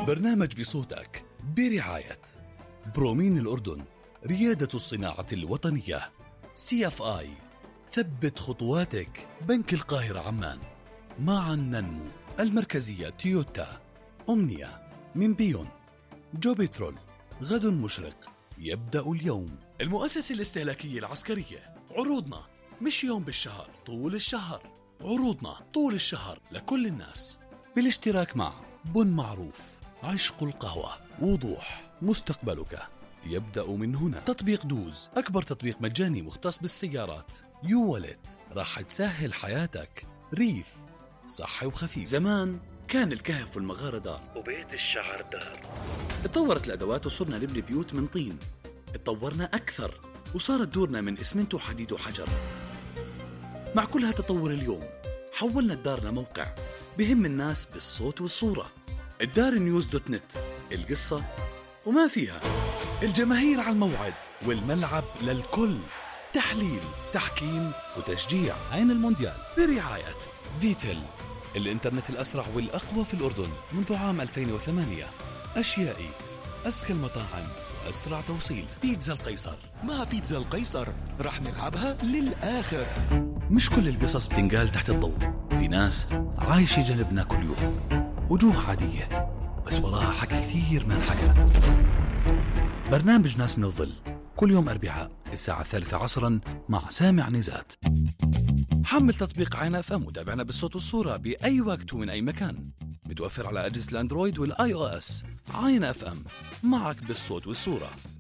برنامج بصوتك برعاية برومين الأردن، ريادة الصناعة الوطنية. CFI، ثبت خطواتك. بنك القاهرة عمان، معا ننمو. المركزية تويوتا. أمنية من بيون. جوبيترول، غد مشرق يبدأ اليوم. المؤسسة الاستهلاكية العسكرية، عروضنا مش يوم بالشهر، طول الشهر. عروضنا طول الشهر لكل الناس، بالاشتراك مع بن معروف، عشق القهوة، وضوح. مستقبلك يبدأ من هنا. تطبيق دوز، أكبر تطبيق مجاني مختص بالسيارات. يو والت، راح تسهل حياتك. ريف، صحي وخفيف. زمان كان الكهف والمغارة دار وبيت الشعر دار. اتطورت الأدوات وصرنا نبني بيوت من طين. اتطورنا أكثر وصارت دورنا من إسمنت وحديد وحجر. مع كل هالتطور اليوم حولنا الدار لموقع بهم الناس بالصوت والصورة. الدار نيوز دوت نت، القصة وما فيها. الجماهير على الموعد والملعب للكل. تحليل، تحكيم وتشجيع. عين المونديال برعاية فيتل، الإنترنت الأسرع والأقوى في الأردن منذ عام 2008. أشيائي، أذكى المطاعم وأسرع توصيل. بيتزا القيصر. مع بيتزا القيصر رح نلعبها للآخر. مش كل القصص بتنقال تحت الضوء. في ناس عايشة جنبنا كل يوم، وجوه عادية بس وراها حكي كثير ما انحكى. برنامج ناس من الظل كل يوم أربعاء الساعة 3 عصرا مع سامع نزات. حمل تطبيق عين FM وتابعنا بالصوت والصورة بأي وقت ومن أي مكان. متوفر على أجهزة الأندرويد والآي أو إس. عين FM، معك بالصوت والصورة.